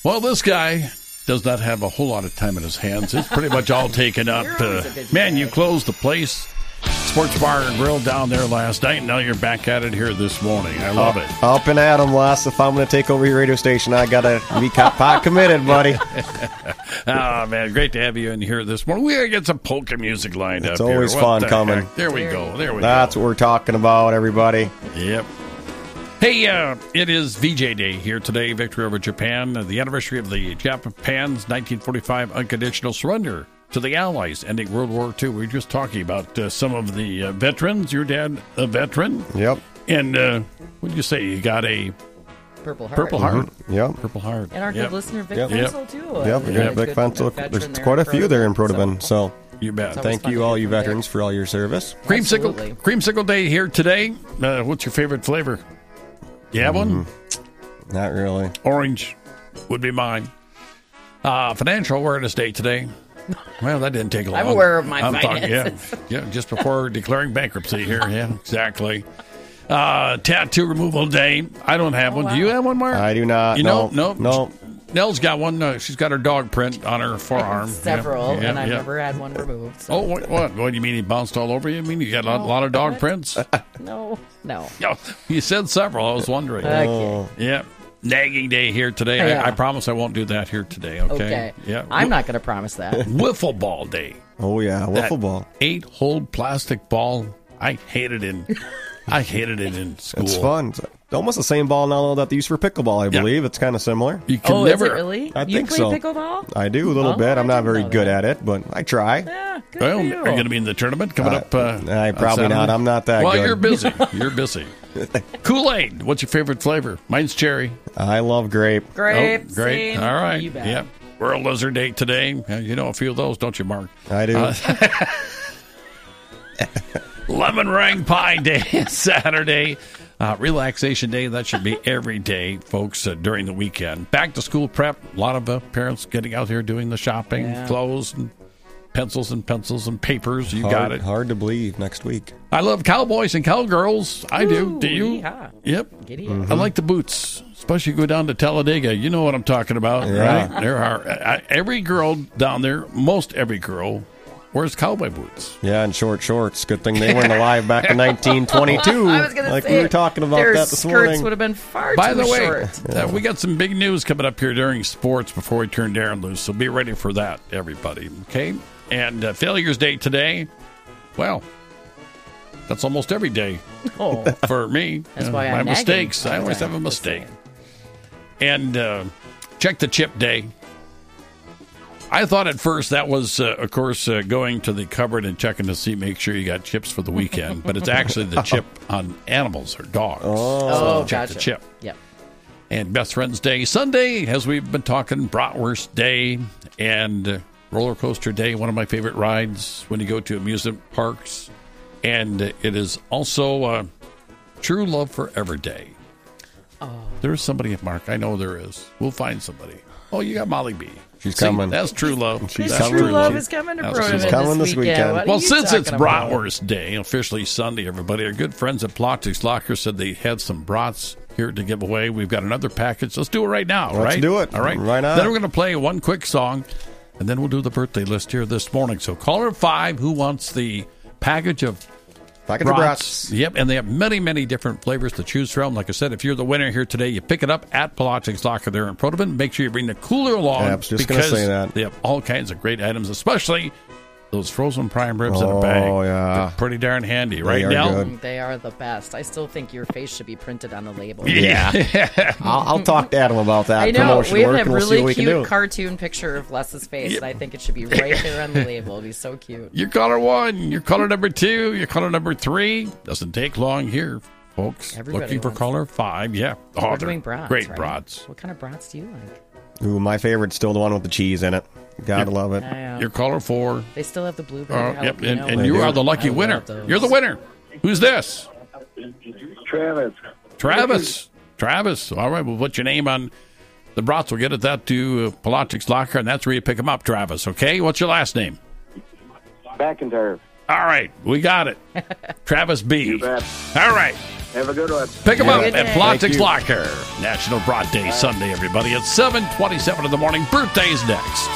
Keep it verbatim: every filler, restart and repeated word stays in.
Well, this guy does not have a whole lot of time in his hands. It's pretty much all taken up. Uh, man, you closed the place. Sports Bar and Grill down there last night. Now you're back at it here this morning. I love it. Up and at 'em, Les. If I'm going to take over your radio station, I got to be pot committed, buddy. Oh, man, great to have you in here this morning. We got to get some polka music lined it's up here. It's always What fun the coming. Heck? There we go. There we That's go. what we're talking about, everybody. Yep. Hey, uh, it is V J Day here today, victory over Japan, uh, the anniversary of the Japan's nineteen forty-five unconditional surrender to the Allies, ending World War Two. We were just talking about uh, some of the uh, veterans. Your dad, a veteran. Yep. And uh, what did you say? You got a Purple Heart. Purple Heart. Mm-hmm. Yep. Purple Heart. And our yep. good listener, Vic Yep. Fensel, too. Yep, Uh, yeah, good- Vic good Fensel. veteran There's there quite a in few there in Protovan, Protovan, so You bet. It's always thank fun you to all hear you from Vic. veterans for all your service. Creamsicle, Absolutely. creamsicle Day here today. Uh, what's your favorite flavor? You have one? Not really. Orange would be mine. Uh, Financial Awareness Day today. Well, that didn't take long. I'm aware of my I'm talking- finances. yeah, yeah, just before declaring bankruptcy here. Yeah, exactly. Uh, Tattoo Removal Day. I don't have Oh, one. wow. Do you have one, Mark? I do not. You no, know, no, no. Nell's got one. Uh, she's got her dog print on her forearm. Several, Yeah, yeah, and I've yeah. never had one removed. So. Oh, what, what? What do you mean he bounced all over you? I mean you got a lot, No, lot of dog what? prints? No, no. No, you said several. I was wondering. Okay. Oh, Yeah. Nagging Day here today. Yeah. I, I promise I won't do that here today, okay? Okay. Yeah. I'm not going to promise that. Wiffle Ball Day. oh yeah, That wiffle ball. Eight-hole plastic ball. I hated it in I hated it in school. It's fun. It's almost the same ball now that they use for pickleball, I Yeah. believe. It's kind of similar. You can Oh, never is it really? I you think play so. pickleball? I do a little Oh, bit. I'm I not didn't very know good that. at it, but I try. Yeah, good Well, for are you. you going to be in the tournament coming up? Uh, I on probably not. Saturday? I'm not that well, good. you're busy. You're busy. Kool-Aid. What's your favorite flavor? Mine's cherry. I love grape. Great. Oh, great. Same. All right. You bet. Yep. World Lizard Day today. Uh, You know a few of those, don't you, Mark? I do. Uh, Lemon Meringue Pie Day Saturday. Uh, relaxation Day. That should be every day, folks, uh, during the weekend. Back to school prep. A lot of uh, parents getting out here doing the shopping, Yeah. clothes, and pencils and pencils and papers. You hard, got it. Hard to believe next week. I love cowboys and cowgirls. I do. Ooh, Do you? yeehaw. Yep. Giddy Mm-hmm. up. I like the boots, especially go down to Talladega. You know what I'm talking about, Yeah. right? There are uh, every girl down there. Most every girl wears cowboy boots. Yeah, and short shorts. Good thing they weren't alive back in nineteen twenty-two. I was going to like say, we were talking about their that this skirts morning. would have been far By too the way, short. uh, we got some big news coming up here during sports before we turn Darren loose. So be ready for that, everybody. Okay. And uh, Failures Day today. Well, that's almost every day Oh, for me. That's Uh, why my I'm nagging mistakes. all I the always time, have a just mistake. saying. And uh, check the chip day. I thought at first that was, uh, of course, uh, going to the cupboard and checking to see, make sure you got chips for the weekend. But it's actually the chip on animals or dogs. Oh, So check gotcha. the chip. Yep. And Best Friends Day Sunday, as we've been talking, Bratwurst Day and uh, Roller Coaster Day, one of my favorite rides when you go to amusement parks. And uh, it is also uh, True Love Forever Day. Oh. There's somebody at Mark. I know there is. We'll find somebody. Oh, you got Molly B. She's See, coming. That's true love. She's That's coming. True love She- is coming to That's Protovan she's coming this this weekend. weekend. What are Well, you since it's talking about? Bratwurst Day, officially Sunday, everybody, our good friends at Plotix Locker said they had some brats here to give away. We've got another package. Let's do it right now, Let's right? do it. All right. Why not? Then we're going to play one quick song, and then we'll do the birthday list here this morning. So caller five, who wants the package of Package of brats? brats. Yep, and they have many, many different flavors to choose from. Like I said, if you're the winner here today, you pick it up at Plotix Locker there in Protovan. Make sure you bring the cooler along. Yeah, I was just gonna because say that. they have all kinds of great items, especially those frozen prime ribs in a Oh, bag. yeah. They're pretty darn handy, right, are Nell? good. They are the best. I still think your face should be printed on the label. Yeah. I'll, I'll talk to Adam about that I know. promotion We have work, a and we'll see really what we can cute do. cartoon picture of Les's face, and I think it should be right there on the label. It'd be so cute. Your caller one, your caller number two, your caller number three. Doesn't take long here, folks. Everybody Looking for wants caller five. Yeah. Oh, We're they're doing brats, great right? brats. What kind of brats do you like? Ooh, my favorite's still the one with the cheese in it. Gotta love it. I, uh, Your caller four. they still have the blueberry Uh, yep, and, jalapeno. and They you do. are the lucky I love winner. those. You're the winner. Who's this? Travis. Travis. Travis. All right, we'll put your name on the brats. We'll get at that to uh, Plotix Locker, and that's where you pick them up, Travis. Okay? What's your last name? McIntyre. All right, we got it. Travis B. You bet. All right. Have a good one. Pick them Have up a good at day. Plotix Locker. National Broad Day Sunday, everybody. It's seven twenty-seven in the morning. Birthdays next.